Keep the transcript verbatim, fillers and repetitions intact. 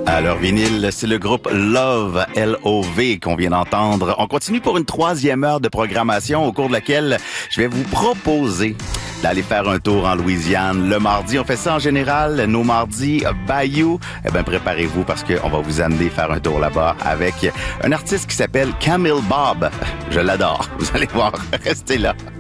Alors, vinyle, c'est le groupe Love, L O V, qu'on vient d'entendre. On continue pour une troisième heure de programmation au cours de laquelle je vais vous proposer d'aller faire un tour en Louisiane le mardi. On fait ça en général, nos mardis Bayou. Eh bien, préparez-vous parce qu'on va vous amener faire un tour là-bas avec un artiste qui s'appelle Camille Bob. Je l'adore. Vous allez voir. Restez là.